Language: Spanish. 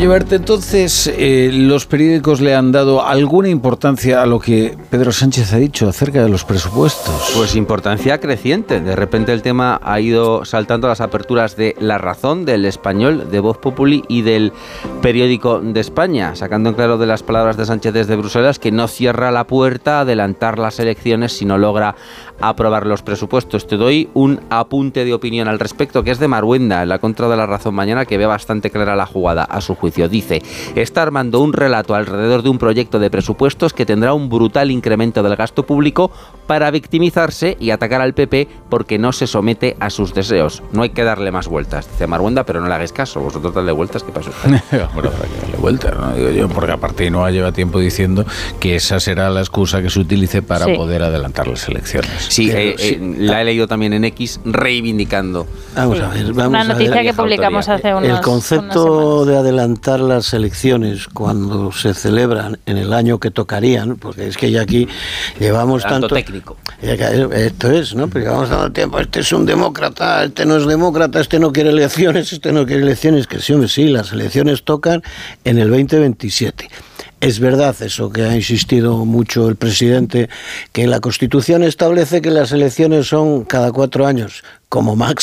Oye, Berta, entonces, ¿los periódicos le han dado alguna importancia a lo que Pedro Sánchez ha dicho acerca de los presupuestos? Pues importancia creciente. De repente el tema ha ido saltando a las aperturas de La Razón, del Español, de Voz Populi y del Periódico de España, sacando en claro de las palabras de Sánchez desde Bruselas que no cierra la puerta a adelantar las elecciones si no logra aprobar los presupuestos. Te doy un apunte de opinión al respecto, que es de Marhuenda, en la contra de La Razón mañana, que ve bastante clara la jugada. A su juicio, dice: está armando un relato alrededor de un proyecto de presupuestos que tendrá un brutal incremento del gasto público para victimizarse y atacar al PP porque no se somete a sus deseos. No hay que darle más vueltas, dice Marhuenda, pero no le hagáis caso. Vosotros dadle vueltas, ¿qué pasa? Bueno, habrá que darle vueltas, ¿no? Digo yo, porque aparte no lleva tiempo diciendo que esa será la excusa que se utilice para poder adelantar las elecciones. Sí, la he leído también en X reivindicando. Vamos a ver, una noticia que publicamos hace unas el concepto de adelantar las elecciones cuando se celebran en el año que tocarían, porque es que ya aquí llevamos tanto técnico. Esto es, ¿no? Pero llevamos tanto tiempo, este es un demócrata, este no es demócrata, este no quiere elecciones, que sí, hombre, sí, las elecciones tocan en el 2027. Es verdad eso que ha insistido mucho el presidente, que la Constitución establece que las elecciones son cada 4 años, como máximo.